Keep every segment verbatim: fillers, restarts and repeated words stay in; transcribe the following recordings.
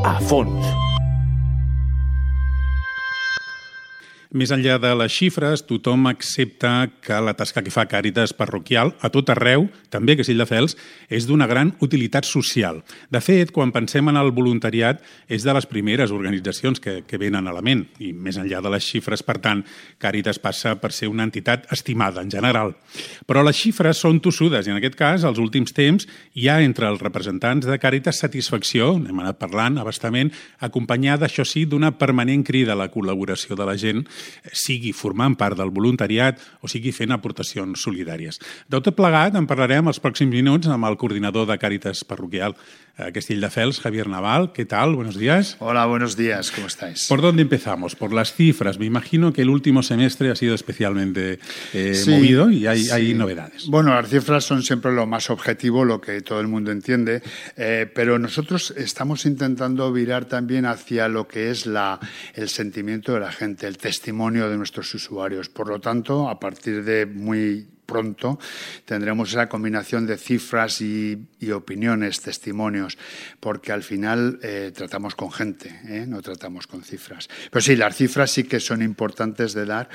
a fons. Més enllà de les xifres, tothom accepta que la tasca que fa Càritas Parroquial a tot arreu, també a Castelldefels, és d'una gran utilitat social. De fet, quan pensem en el voluntariat, és de les primeres organitzacions que, que venen a la ment. I més enllà de les xifres, per tant, Càritas passa per ser una entitat estimada en general. Però les xifres són tossudes i en aquest cas, als últims temps, hi ha entre els representants de Càritas satisfacció, n'hem anat parlant abastament, acompanyada, això sí, d'una permanent crida a la col·laboració de la gent, sigui formant part del voluntariat o sigui fent aportacions solidàries. De tot plegat en parlarem els pròxims minuts amb el coordinador de Càritas Parroquial a Castelldefels, Javier Naval. ¿Qué tal? Buenos días. Hola, buenos días. ¿Cómo estáis? ¿Por dónde empezamos? Por las cifras. Me imagino que el último semestre ha sido especialmente eh, sí, movido y hay, sí. hay novedades. Bueno, las cifras son siempre lo más objetivo, lo que todo el mundo entiende, eh, pero nosotros estamos intentando virar también hacia lo que es la, el sentimiento de la gente, el testimonio de nuestros usuarios. Por lo tanto, a partir de muy pronto tendremos esa combinación de cifras y, y opiniones, testimonios, porque al final eh, tratamos con gente, ¿eh? No tratamos con cifras. Pero sí, las cifras sí que son importantes de dar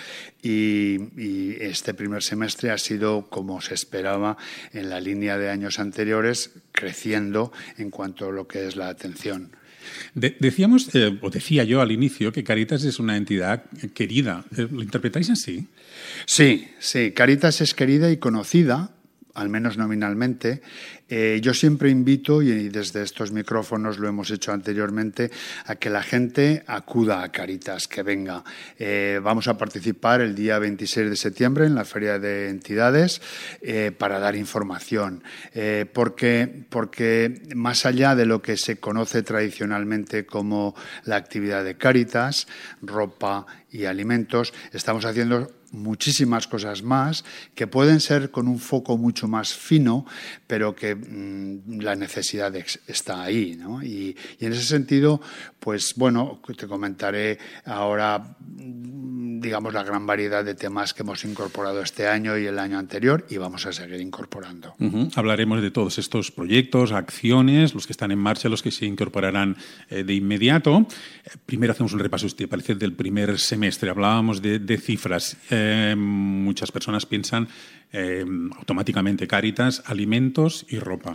y, y este primer semestre ha sido como se esperaba en la línea de años anteriores, creciendo en cuanto a lo que es la atención. De, decíamos, eh, o decía yo al inicio, que Càritas es una entidad querida. ¿Lo interpretáis así? Sí, sí. Càritas es querida y conocida, al menos nominalmente. Eh, yo siempre invito, y desde estos micrófonos lo hemos hecho anteriormente, a que la gente acuda a Càritas, que venga. Eh, vamos a participar el día veintiséis de septiembre en la Feria de Entidades eh, para dar información, eh, porque, porque más allá de lo que se conoce tradicionalmente como la actividad de Càritas, ropa y alimentos, estamos haciendo muchísimas cosas más que pueden ser con un foco mucho más fino, pero que mmm, la necesidad está ahí, ¿no? Y, y en ese sentido, pues bueno, te comentaré ahora, digamos, la gran variedad de temas que hemos incorporado este año y el año anterior y vamos a seguir incorporando. Uh-huh. Hablaremos de todos estos proyectos, acciones, los que están en marcha, los que se incorporarán eh, de inmediato. Eh, primero hacemos un repaso, si te parece, del primer semestre. Hablábamos de, de cifras. Eh, muchas personas piensan eh, automáticamente Càritas, alimentos y ropa.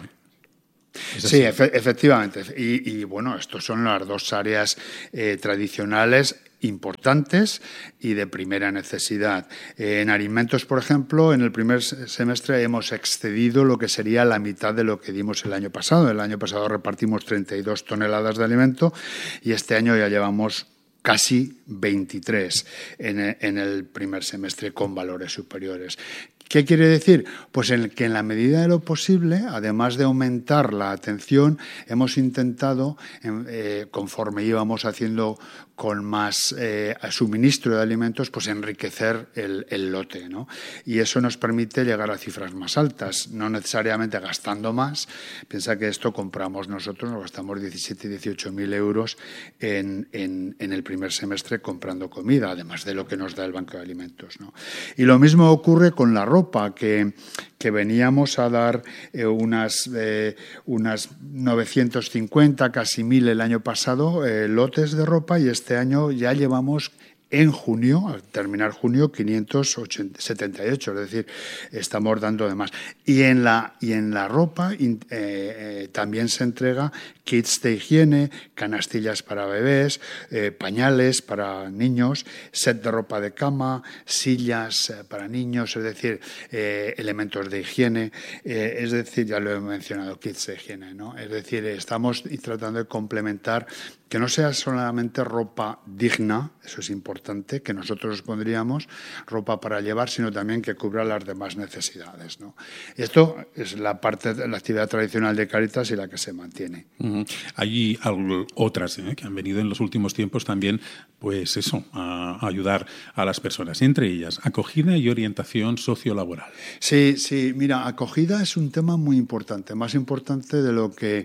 Sí, efe- efectivamente. Y, y bueno, estos son las dos áreas eh, tradicionales importantes y de primera necesidad. Eh, en alimentos, por ejemplo, en el primer semestre hemos excedido lo que sería la mitad de lo que dimos el año pasado. El año pasado repartimos treinta y dos toneladas de alimento y este año ya llevamos casi veintitrés en el, en el primer semestre con valores superiores. ¿Qué quiere decir? Pues en que en la medida de lo posible, además de aumentar la atención, hemos intentado, eh, conforme íbamos haciendo con más eh, suministro de alimentos, pues enriquecer el, el lote, ¿no? Y eso nos permite llegar a cifras más altas, no necesariamente gastando más. Piensa que esto compramos nosotros, nos gastamos diecisiete, dieciocho mil euros en, en, en el primer semestre comprando comida, además de lo que nos da el Banco de Alimentos, ¿no? Y lo mismo ocurre con la ropa, que, que veníamos a dar eh, unas, eh, unas novecientos cincuenta, casi mil el año pasado, eh, lotes de ropa, y este año ya llevamos en junio, al terminar junio, quinientos setenta y ocho, es decir, estamos dando de más. Y en la, y en la ropa eh, eh, también se entrega kits de higiene, canastillas para bebés, eh, pañales para niños, set de ropa de cama, sillas eh, para niños, es decir, eh, elementos de higiene, eh, es decir, ya lo he mencionado, kits de higiene, ¿no? Es decir, estamos tratando de complementar que no sea solamente ropa digna, eso es importante, que nosotros pondríamos ropa para llevar, sino también que cubra las demás necesidades, ¿no? Esto es la parte de la actividad tradicional de Càritas y la que se mantiene. Uh-huh. Hay otras ¿eh? que han venido en los últimos tiempos también, pues eso, a ayudar a las personas, entre ellas acogida y orientación sociolaboral. Sí, sí, mira, acogida es un tema muy importante, más importante de lo que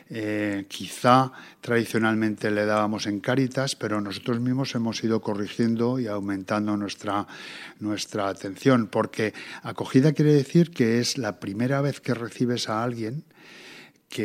Eh, quizá tradicionalmente le dábamos en Càritas, pero nosotros mismos hemos ido corrigiendo y aumentando nuestra, nuestra atención, porque acogida quiere decir que es la primera vez que recibes a alguien que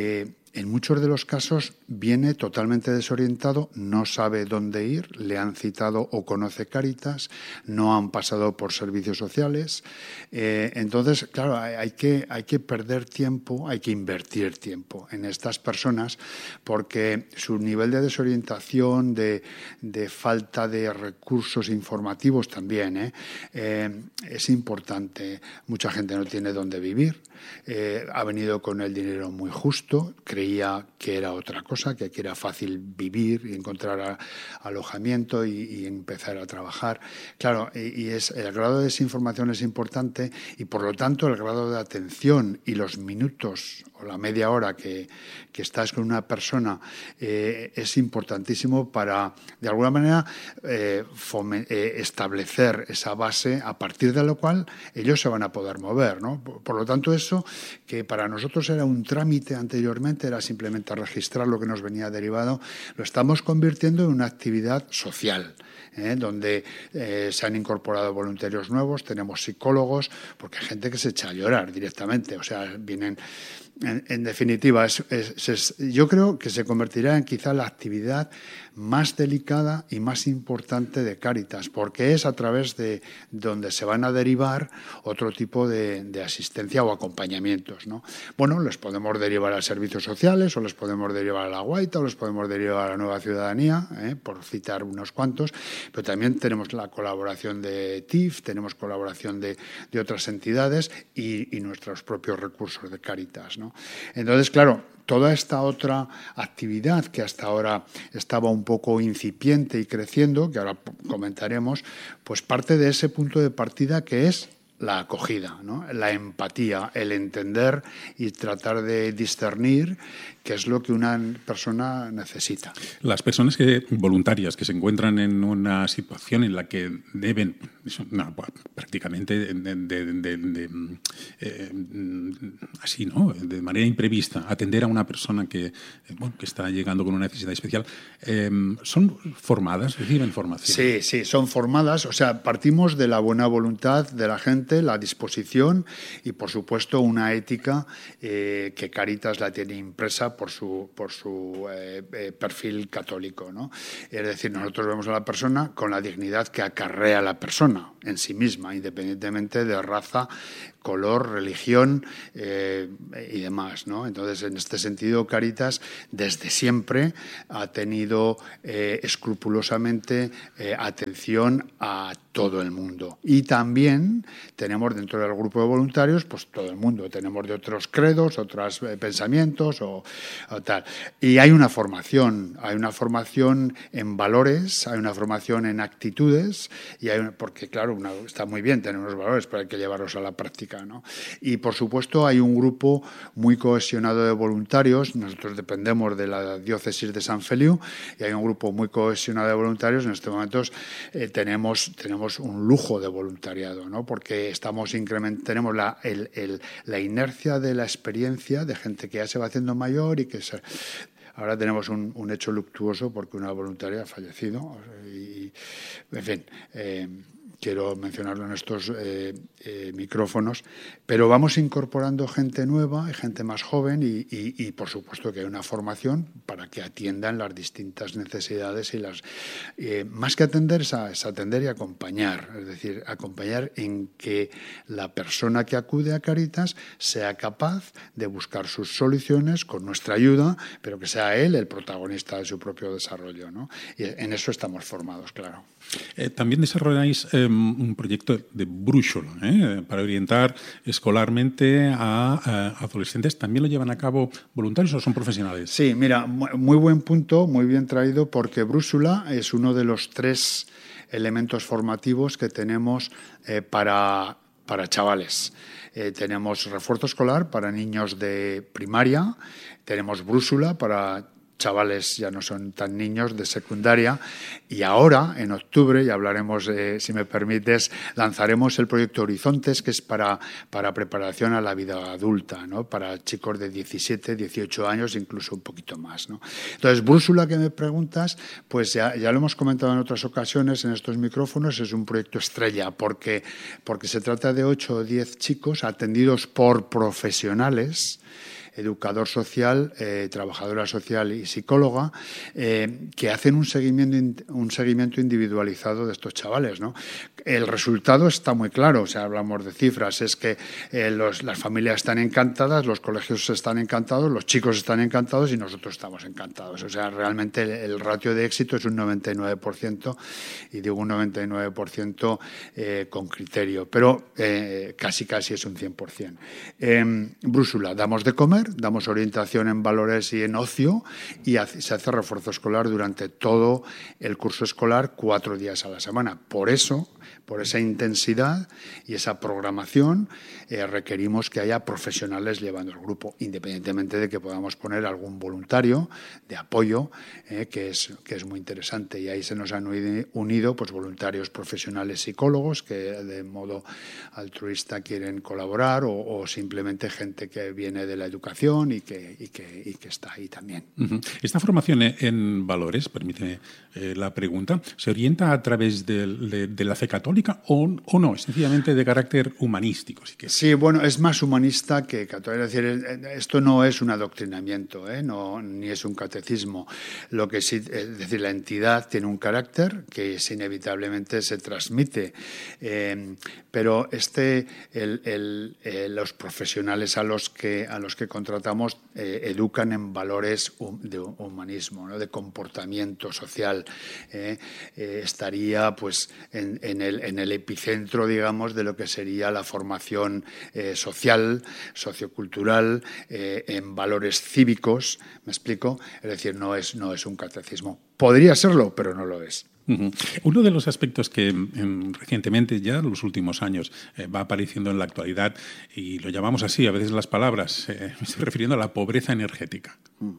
en muchos de los casos viene totalmente desorientado, no sabe dónde ir, le han citado o conoce Cáritas, no han pasado por servicios sociales. Eh, entonces, claro, hay, hay, que, hay que perder tiempo, hay que invertir tiempo en estas personas porque su nivel de desorientación, de, de falta de recursos informativos también ¿eh? Eh, es importante. Mucha gente no tiene dónde vivir. Eh, ha venido con el dinero muy justo, creía que era otra cosa, que aquí era fácil vivir y encontrar a, alojamiento y, y empezar a trabajar. Claro, y, y es, el grado de desinformación es importante y por lo tanto el grado de atención y los minutos o la media hora que, que estás con una persona eh, es importantísimo para, de alguna manera, eh, fome, eh, establecer esa base a partir de lo cual ellos se van a poder mover, ¿no? Por, por lo tanto, eso que para nosotros era un trámite anteriormente, era simplemente registrar lo que nos venía derivado, lo estamos convirtiendo en una actividad social. ¿eh? Donde eh, se han incorporado voluntarios nuevos, tenemos psicólogos, porque hay gente que se echa a llorar directamente, o sea, vienen... En, en definitiva, es, es, es, yo creo que se convertirá en quizá la actividad más delicada y más importante de Cáritas, porque es a través de donde se van a derivar otro tipo de, de asistencia o acompañamientos, ¿no? Bueno, les podemos derivar a servicios sociales, o les podemos derivar a la Guaita, o les podemos derivar a la Nueva Ciudadanía, ¿eh? por citar unos cuantos, pero también tenemos la colaboración de T I F, tenemos colaboración de, de otras entidades y, y nuestros propios recursos de Cáritas, ¿no? Entonces, claro, toda esta otra actividad que hasta ahora estaba un poco incipiente y creciendo, que ahora comentaremos, pues parte de ese punto de partida que es la acogida, ¿no? La empatía, el entender y tratar de discernir qué es lo que una persona necesita. Las personas que, voluntarias que se encuentran en una situación en la que deben, no, prácticamente de, de, de, de, eh, así, ¿no? De manera imprevista, atender a una persona que, bueno, que está llegando con una necesidad especial, eh, ¿son formadas? ¿Reciben formación? Sí, sí, son formadas. O sea, partimos de la buena voluntad de la gente, la disposición y, por supuesto, una ética eh, que Cáritas la tiene impresa por su, por su eh, eh, perfil católico, ¿no? Es decir, nosotros vemos a la persona con la dignidad que acarrea la persona en sí misma, independientemente de raza, color, religión eh, y demás, ¿no? Entonces, en este sentido, Cáritas desde siempre ha tenido eh, escrupulosamente eh, atención a todo el mundo. Y también tenemos dentro del grupo de voluntarios, pues todo el mundo. Tenemos de otros credos, otros eh, pensamientos o, o tal. Y hay una formación, hay una formación en valores, hay una formación en actitudes, y hay una, porque claro, una, está muy bien tener unos valores, pero hay que llevarlos a la práctica, ¿no? Y por supuesto hay un grupo muy cohesionado de voluntarios. Nosotros dependemos de la diócesis de San Feliu y hay un grupo muy cohesionado de voluntarios. En estos momentos eh, tenemos, tenemos un lujo de voluntariado, ¿no? Porque estamos incrementando, tenemos la, el, el, la inercia de la experiencia de gente que ya se va haciendo mayor y que se... Ahora tenemos un, un hecho luctuoso porque una voluntaria ha fallecido y, en fin... Eh, quiero mencionarlo en estos eh, eh, micrófonos, pero vamos incorporando gente nueva y gente más joven y, y, y, por supuesto, que hay una formación para que atiendan las distintas necesidades y las... Eh, más que atender es, a, es atender y acompañar, es decir, acompañar en que la persona que acude a Cáritas sea capaz de buscar sus soluciones con nuestra ayuda, pero que sea él el protagonista de su propio desarrollo, ¿no? Y en eso estamos formados, claro. Eh, también desarrolláis eh, un proyecto de brújula ¿eh? para orientar escolarmente a, a adolescentes. ¿También lo llevan a cabo voluntarios o son profesionales? Sí, mira, muy buen punto, muy bien traído, porque brújula es uno de los tres elementos formativos que tenemos eh, para, para chavales. Eh, tenemos refuerzo escolar para niños de primaria, tenemos brújula para chavales ya no son tan niños de secundaria y ahora en octubre, ya hablaremos, eh, si me permites, lanzaremos el proyecto Horizontes, que es para, para preparación a la vida adulta, ¿no? Para chicos de diecisiete, dieciocho años, incluso un poquito más, ¿no? Entonces, brújula que me preguntas, pues ya, ya lo hemos comentado en otras ocasiones en estos micrófonos, es un proyecto estrella porque, porque se trata de ocho o diez chicos atendidos por profesionales educador social, eh, trabajadora social y psicóloga, eh, que hacen un seguimiento, un seguimiento individualizado de estos chavales, ¿no? El resultado está muy claro, o sea, hablamos de cifras, es que eh, los, las familias están encantadas, los colegios están encantados, los chicos están encantados y nosotros estamos encantados. O sea, realmente el, el ratio de éxito es un noventa y nueve por ciento, y digo un noventa y nueve por ciento eh, con criterio, pero eh, casi casi es un cien por ciento. Eh, brújula, damos de comer, damos orientación en valores y en ocio, y hace, se hace refuerzo escolar durante todo el curso escolar, cuatro días a la semana. Por eso, por esa intensidad y esa programación, eh, requerimos que haya profesionales llevando el grupo, independientemente de que podamos poner algún voluntario de apoyo, eh, que es, que es muy interesante. Y ahí se nos han unido pues, voluntarios profesionales psicólogos que de modo altruista quieren colaborar, o, o simplemente gente que viene de la educación y que, y que, y que está ahí también. Uh-huh. Esta formación en valores, permíteme eh, la pregunta, ¿se orienta a través de, de, de la fe católica o, o no? Es sencillamente de carácter humanístico. Sí, que... sí, bueno, es más humanista que católico. Es decir, esto no es un adoctrinamiento, ¿eh? No, ni es un catecismo. Lo que sí, es decir, la entidad tiene un carácter que es, inevitablemente se transmite, eh, pero este, el, el, eh, los profesionales a los que a los que contratamos eh, educan en valores de humanismo, ¿no? De comportamiento social. Eh, eh, estaría, pues, en, en, el, en el epicentro, digamos, de lo que sería la formación eh, social, sociocultural, eh, en valores cívicos. ¿Me explico? Es decir, no es no es un catecismo. Podría serlo, pero no lo es. Uh-huh. Uno de los aspectos que eh, recientemente, ya en los últimos años, eh, va apareciendo en la actualidad, y lo llamamos así, a veces las palabras, eh, me estoy refiriendo a la pobreza energética.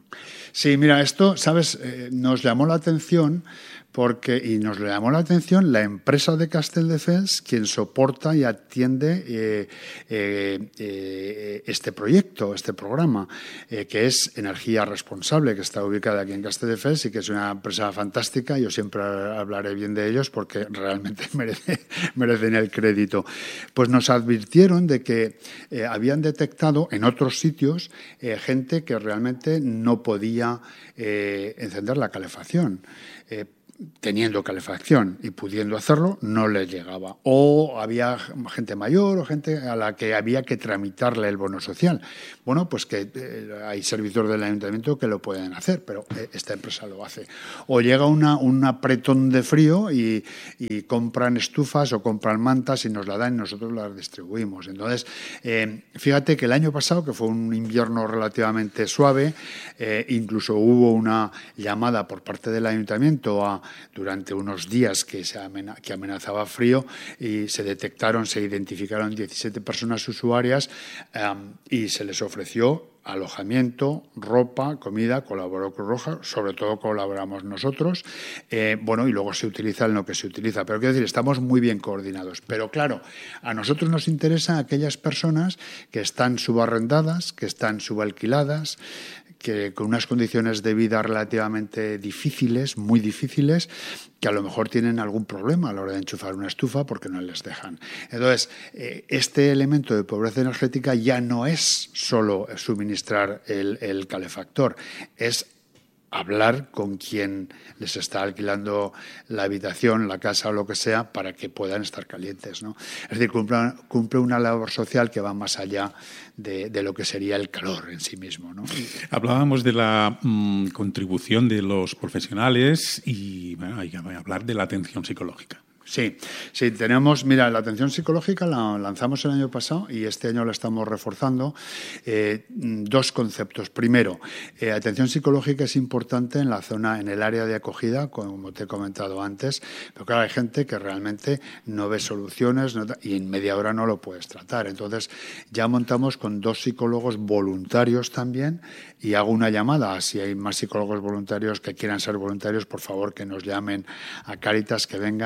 Sí, mira, esto, ¿sabes? Eh, nos llamó la atención porque, y nos le llamó la atención la empresa de Castelldefels, quien soporta y atiende eh, eh, eh, este proyecto, este programa, eh, que es Energía Responsable, que está ubicada aquí en Castelldefels y que es una empresa fantástica. Yo siempre hablaré bien de ellos porque realmente merece, merecen el crédito. Pues nos advirtieron de que eh, habían detectado en otros sitios eh, gente que realmente no podía eh, encender la calefacción. Eh, teniendo calefacción y pudiendo hacerlo, no les llegaba. O había gente mayor o gente a la que había que tramitarle el bono social. Bueno, pues que eh, hay servicios del ayuntamiento que lo pueden hacer, pero eh, esta empresa lo hace. O llega una, un apretón de frío y, y compran estufas o compran mantas y nos la dan y nosotros las distribuimos. Entonces, eh, fíjate que el año pasado, que fue un invierno relativamente suave, eh, incluso hubo una llamada por parte del ayuntamiento a durante unos días que, se amena, que amenazaba frío, y se detectaron, se identificaron diecisiete personas usuarias um, y se les ofreció alojamiento, ropa, comida. Colaboró Cruz Roja, sobre todo colaboramos nosotros, eh, bueno, y luego se utiliza en lo que se utiliza. Pero quiero decir, estamos muy bien coordinados. Pero claro, a nosotros nos interesan aquellas personas que están subarrendadas, que están subalquiladas, que con unas condiciones de vida relativamente difíciles, muy difíciles, que a lo mejor tienen algún problema a la hora de enchufar una estufa porque no les dejan. Entonces, eh, este elemento de pobreza energética ya no es solo suministrar el, el calefactor, es hablar con quien les está alquilando la habitación, la casa o lo que sea, para que puedan estar calientes, ¿no? Es decir, cumple, cumple una labor social que va más allá de, de lo que sería el calor en sí mismo, ¿no? Hablábamos de la mmm, contribución de los profesionales y bueno, hay que hablar de la atención psicológica. Sí, sí, tenemos, mira, la atención psicológica la lanzamos el año pasado y este año la estamos reforzando. Eh, dos conceptos. Primero, eh, atención psicológica es importante en la zona, en el área de acogida, como te he comentado antes, pero claro, hay gente que realmente no ve soluciones no, y en media hora no lo puedes tratar. Entonces, ya montamos con dos psicólogos voluntarios también, y hago una llamada, si hay más psicólogos voluntarios que quieran ser voluntarios, por favor que nos llamen a Cáritas, que vengan.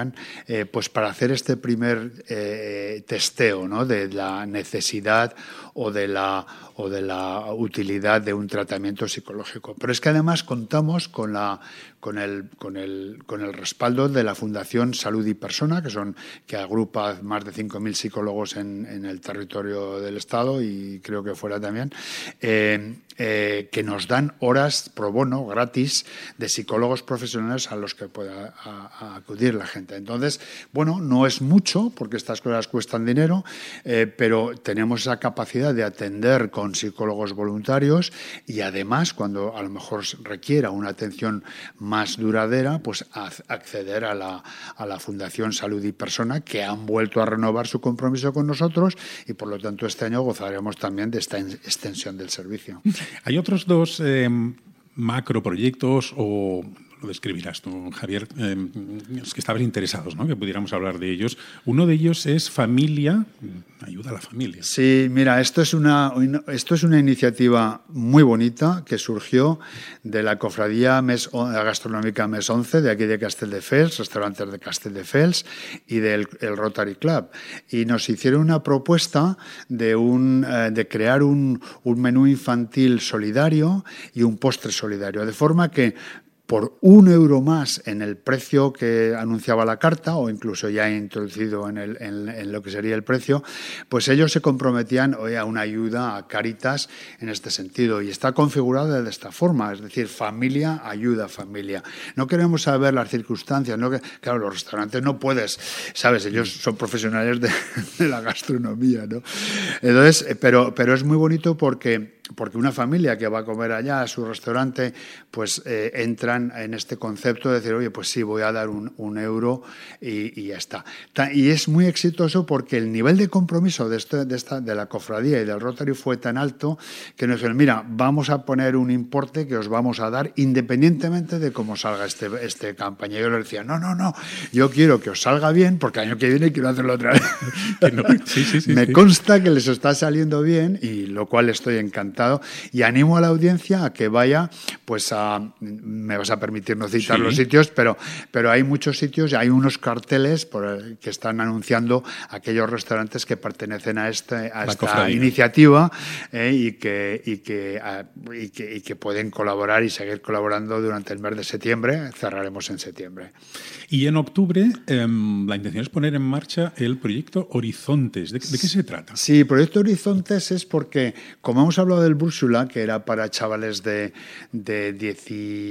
eh, pues para hacer este primer eh, testeo, ¿no?, de la necesidad o de la o de la utilidad de un tratamiento psicológico. Pero es que además contamos con la con el con el con el respaldo de la Fundación Salud y Persona, que son que agrupa más de cinco mil psicólogos en, en el territorio del Estado y creo que fuera también, eh, eh, que nos dan horas pro bono gratis de psicólogos profesionales a los que pueda a, a acudir la gente. Entonces, bueno, no es mucho porque estas cosas cuestan dinero, eh, pero tenemos esa capacidad de atender con psicólogos voluntarios y además, cuando a lo mejor requiera una atención más duradera, pues acceder a la, a la Fundación Salud y Persona, que han vuelto a renovar su compromiso con nosotros y por lo tanto este año gozaremos también de esta extensión del servicio. Hay otros dos eh, macroproyectos, o lo describirás tú, Javier, eh, los que estaban interesados, ¿no?, que pudiéramos hablar de ellos. Uno de ellos es Familia, ayuda a la familia. Sí, mira, esto es una, esto es una iniciativa muy bonita que surgió de la Cofradía Mes, Gastronómica Mes once, de aquí de Castelldefels, restaurantes de Castelldefels, y del el Rotary Club. Y nos hicieron una propuesta de, un, de crear un, un menú infantil solidario y un postre solidario, de forma que por un euro más en el precio que anunciaba la carta, o incluso ya introducido en, el, en, en lo que sería el precio, pues ellos se comprometían oye, a una ayuda a Cáritas en este sentido. Y está configurada de esta forma, es decir, familia ayuda a familia. No queremos saber las circunstancias, ¿no? Que, claro, los restaurantes no puedes, ¿sabes? Ellos son profesionales de, de la gastronomía, ¿no? Entonces, pero, pero es muy bonito porque... porque una familia que va a comer allá a su restaurante, pues eh, entran en este concepto de decir, oye, pues sí, voy a dar un, un euro y, y ya está. Y es muy exitoso porque el nivel de compromiso de, este, de, esta, de la cofradía y del Rotary fue tan alto que nos dijeron, mira, vamos a poner un importe que os vamos a dar independientemente de cómo salga este, este campaña. Y yo les decía, no, no, no, yo quiero que os salga bien porque el año que viene quiero hacerlo otra vez. no, sí, sí, sí, Me sí. consta que les está saliendo bien y lo cual estoy encantado. Y animo a la audiencia a que vaya, pues a, me vas a permitir no citar sí. los sitios, pero, pero hay muchos sitios y hay unos carteles por el, que están anunciando aquellos restaurantes que pertenecen a, este, a esta cofradía. iniciativa eh, y, que, y, que, a, y, que, y que pueden colaborar y seguir colaborando durante el mes de septiembre. Cerraremos en septiembre. Y en octubre eh, la intención es poner en marcha el proyecto Horizontes. ¿De, de qué se trata? Sí, proyecto Horizontes es porque, como hemos hablado del Brúxula, que era para chavales de, de, diez,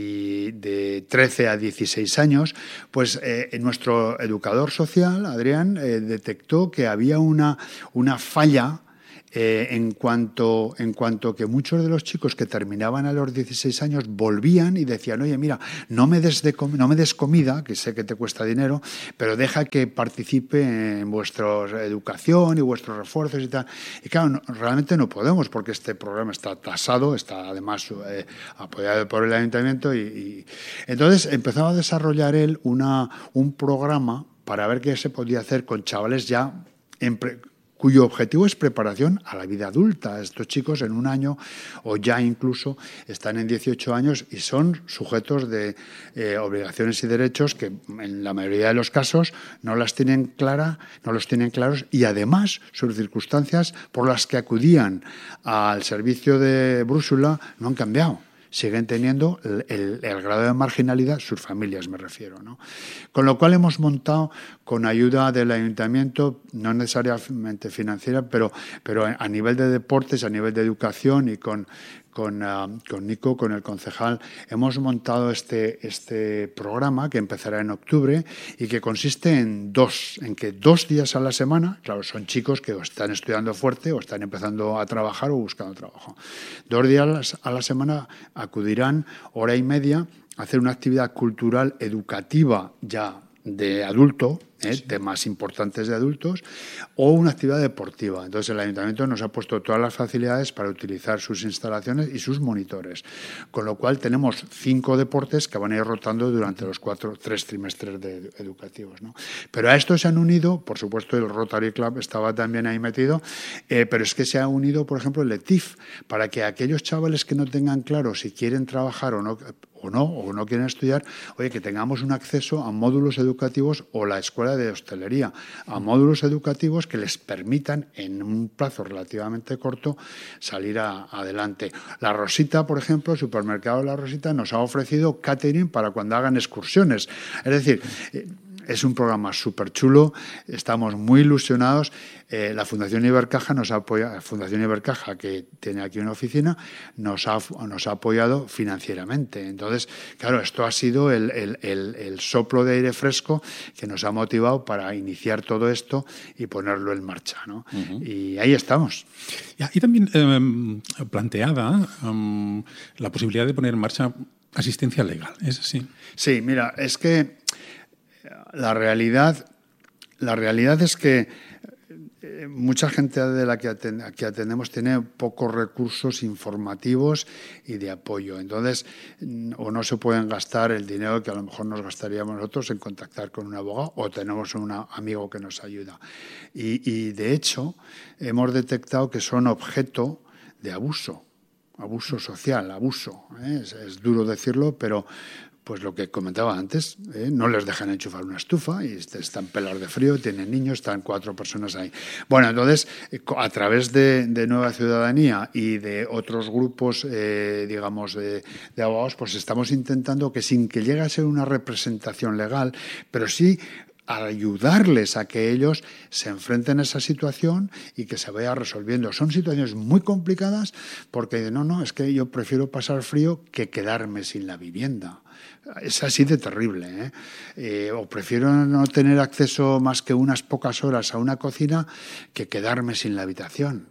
de trece a dieciséis años, pues eh, nuestro educador social, Adrián, eh, detectó que había una, una falla Eh, en cuanto en cuanto que muchos de los chicos que terminaban a los dieciséis años volvían y decían, oye, mira, no me des, de com- no me des comida, que sé que te cuesta dinero, pero deja que participe en vuestra educación y vuestros refuerzos y tal. Y claro, no, realmente no podemos porque este programa está tasado, está además eh, apoyado por el ayuntamiento y, y entonces empezaba a desarrollar él una, un programa para ver qué se podía hacer con chavales ya en pre- cuyo objetivo es preparación a la vida adulta. Estos chicos en un año o ya incluso están en dieciocho años y son sujetos de eh, obligaciones y derechos que en la mayoría de los casos no las tienen clara, no los tienen claros y además sus circunstancias por las que acudían al servicio de Brúxula no han cambiado. Siguen teniendo el, el, el grado de marginalidad, sus familias me refiero, ¿no? Con lo cual hemos montado con ayuda del ayuntamiento, no necesariamente financiera, pero, pero a nivel de deportes, a nivel de educación y con, con, uh, con Nico, con el concejal, hemos montado este, este programa que empezará en octubre y que consiste en dos, en que dos días a la semana, claro, son chicos que o están estudiando fuerte o están empezando a trabajar o buscando trabajo. Dos días a la semana acudirán hora y media a hacer una actividad cultural educativa ya de adulto, ¿eh? Sí. temas importantes de adultos, o una actividad deportiva. Entonces el ayuntamiento nos ha puesto todas las facilidades para utilizar sus instalaciones y sus monitores, con lo cual tenemos cinco deportes que van a ir rotando durante los cuatro, tres trimestres de educativos, ¿no? Pero a esto se han unido, por supuesto el Rotary Club estaba también ahí metido, eh, pero es que se ha unido, por ejemplo, el E T I F, para que aquellos chavales que no tengan claro si quieren trabajar o no, o no, o no quieren estudiar, oye, que tengamos un acceso a módulos educativos o la escuela fuera de hostelería, a módulos educativos que les permitan en un plazo relativamente corto salir a, adelante. La Rosita, por ejemplo, el supermercado La Rosita nos ha ofrecido catering para cuando hagan excursiones. Es decir, es un programa súper chulo, estamos muy ilusionados. Eh, la Fundación Ibercaja nos ha apoyado, Fundación Ibercaja, que tiene aquí una oficina, nos ha, nos ha apoyado financieramente. Entonces, claro, esto ha sido el, el, el, el soplo de aire fresco que nos ha motivado para iniciar todo esto y ponerlo en marcha, ¿no? Uh-huh. Y ahí estamos. Y también eh, planteada um, la posibilidad de poner en marcha asistencia legal, ¿es así? Sí, mira, es que la realidad, la realidad es que mucha gente de la que atendemos tiene pocos recursos informativos y de apoyo. Entonces, o no se pueden gastar el dinero que a lo mejor nos gastaríamos nosotros en contactar con un abogado, o tenemos un amigo que nos ayuda. Y, y de hecho, hemos detectado que son objeto de abuso, abuso social, abuso. ¿eh? Es, es duro decirlo, pero pues lo que comentaba antes, ¿eh? no les dejan enchufar una estufa y están pelados de frío, tienen niños, están cuatro personas ahí. Bueno, entonces, a través de, de Nueva Ciudadanía y de otros grupos, eh, digamos, de, de abogados, pues estamos intentando que sin que llegue a ser una representación legal, pero sí ayudarles a que ellos se enfrenten a esa situación y que se vaya resolviendo. Son situaciones muy complicadas porque no, no, es que yo prefiero pasar frío que quedarme sin la vivienda. Es así de terrible, ¿eh? Eh, o prefiero no tener acceso más que unas pocas horas a una cocina que quedarme sin la habitación.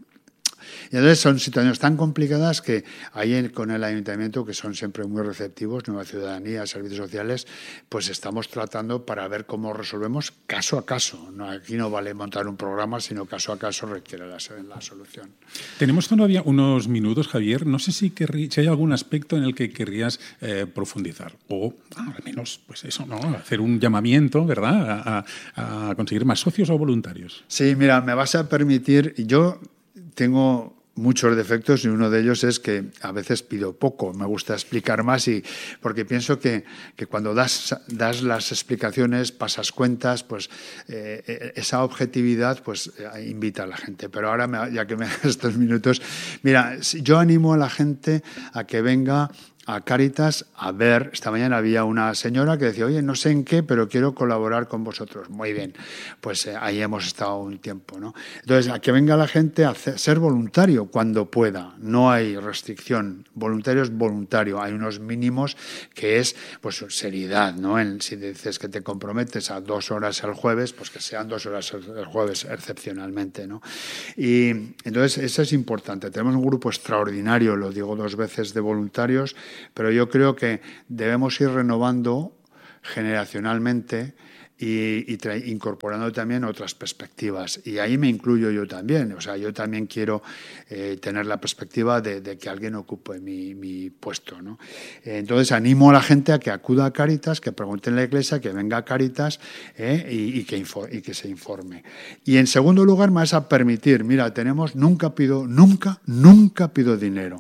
Y entonces son situaciones tan complicadas que ahí con el ayuntamiento, que son siempre muy receptivos, Nueva Ciudadanía, servicios sociales, pues estamos tratando para ver cómo resolvemos caso a caso. No, aquí no vale montar un programa, sino caso a caso requiere la, la solución. Tenemos todavía unos minutos, Javier. No sé si, querrí, si hay algún aspecto en el que querrías eh, profundizar o ah, al menos pues eso, ¿no? Hacer un llamamiento, ¿verdad?, a, a, a conseguir más socios o voluntarios. Sí, mira, me vas a permitir, yo tengo muchos defectos y uno de ellos es que a veces pido poco, me gusta explicar más y porque pienso que, que cuando das, das las explicaciones, pasas cuentas, pues eh, esa objetividad pues eh, invita a la gente. Pero ahora, me, ya que me das estos minutos, mira, yo animo a la gente a que venga a Cáritas a ver. Esta mañana había una señora que decía, oye, no sé en qué, pero quiero colaborar con vosotros. Muy bien, pues eh, ahí hemos estado un tiempo, ¿no? Entonces, a que venga la gente a hacer, ser voluntario cuando pueda. No hay restricción. Voluntario es voluntario. Hay unos mínimos que es, pues, seriedad, ¿no? En, si dices que te comprometes a dos horas el jueves, pues que sean dos horas el jueves, excepcionalmente, ¿no? Y entonces, eso es importante. Tenemos un grupo extraordinario, lo digo dos veces, de voluntarios, pero yo creo que debemos ir renovando generacionalmente y, y tra- incorporando también otras perspectivas. Y ahí me incluyo yo también. O sea, yo también quiero eh, tener la perspectiva de, de que alguien ocupe mi, mi puesto, ¿no? Eh, entonces, animo a la gente a que acuda a Cáritas, que pregunte en la iglesia, que venga a Cáritas eh, y, y, que info- y que se informe. Y en segundo lugar, me vas a permitir, mira, tenemos, nunca pido, nunca, nunca pido dinero.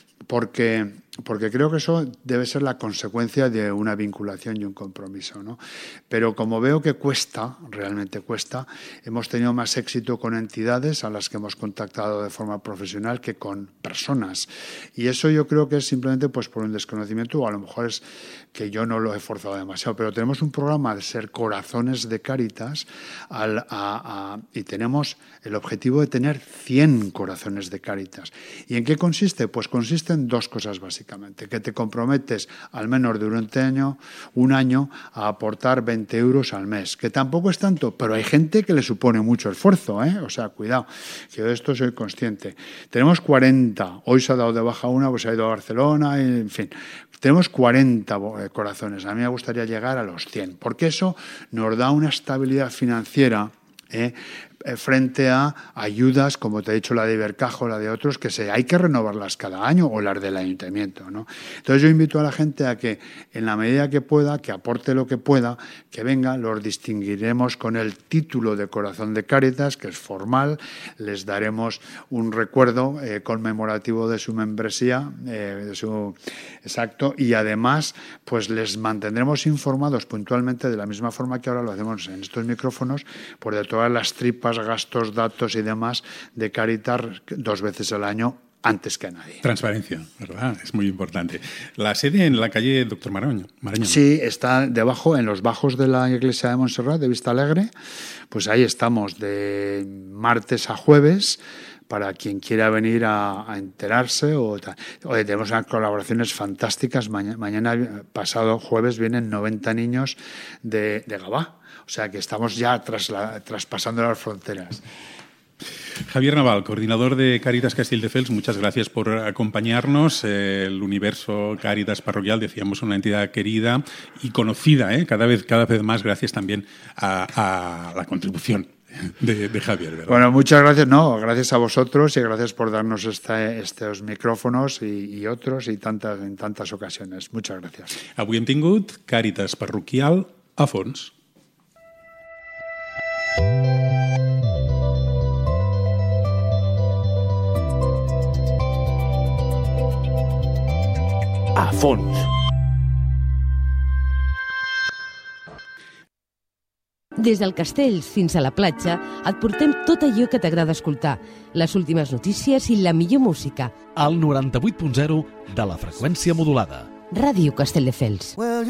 Porque, porque creo que eso debe ser la consecuencia de una vinculación y un compromiso, ¿no? Pero como veo que cuesta, realmente cuesta, hemos tenido más éxito con entidades a las que hemos contactado de forma profesional que con personas. Y eso yo creo que es simplemente pues por un desconocimiento, o a lo mejor es que yo no lo he forzado demasiado. Pero tenemos un programa de ser corazones de Cáritas al, a, a, y tenemos el objetivo de tener cien corazones de Cáritas. ¿Y en qué consiste? Pues consiste en dos cosas básicamente, que te comprometes al menos durante un año, un año a aportar veinte euros al mes, que tampoco es tanto, pero hay gente que le supone mucho esfuerzo, ¿eh? O sea, cuidado, que yo de esto soy consciente. Tenemos cuarenta, hoy se ha dado de baja una, pues se ha ido a Barcelona, y, en fin, tenemos cuarenta corazones, a mí me gustaría llegar a los cien, porque eso nos da una estabilidad financiera, ¿eh? eh, frente a ayudas, como te he dicho, la de Ibercaja o la de otros, que se, hay que renovarlas cada año, o las del ayuntamiento, ¿no? Entonces yo invito a la gente a que, en la medida que pueda, que aporte lo que pueda, que venga, los distinguiremos con el título de Corazón de Cáritas, que es formal, les daremos un recuerdo eh, conmemorativo de su membresía, eh, de su exacto, y además pues les mantendremos informados puntualmente, de la misma forma que ahora lo hacemos en estos micrófonos, por de todas las tripas, gastos, datos y demás de Cáritas dos veces al año, antes que nadie. Transparencia, ¿verdad? Es muy importante. La sede en la calle Doctor Marañón. Marañón. Sí, está debajo, en los bajos de la iglesia de Montserrat, de Vista Alegre. Pues ahí estamos de martes a jueves, para quien quiera venir a, a enterarse. O tal. Oye, tenemos unas colaboraciones fantásticas. Mañana, mañana, pasado jueves, vienen noventa niños de, de Gabá. O sea que estamos ya tras la, traspasando las fronteras. Javier Naval, coordinador de Cáritas Castelldefels, muchas gracias por acompañarnos. Eh, el universo Cáritas Parroquial, decíamos, una entidad querida y conocida, ¿eh? cada vez, cada vez más, gracias también a, a la contribución de, de Javier, ¿verdad? Bueno, muchas gracias, no, gracias a vosotros y gracias por darnos esta, estos micrófonos y, y otros y tantas, en tantas ocasiones. Muchas gracias. Avui hem tingut Cáritas Parroquial a fons. A fons. Des del Castells fins a la platja et portem tot allò que t'agrada escoltar, les últimes notícies i la millor música. Al noranta-vuit punt zero de la freqüència modulada. Ràdio Castelldefels.